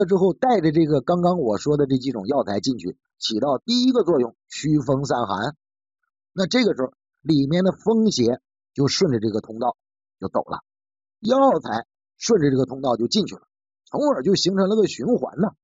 之后带着这个刚刚我说的这几种药材进去，起到第一个作用，驱风散寒。那这个时候里面的风邪就顺着这个通道就走了，药材顺着这个通道就进去了，从而就形成了个循环呢。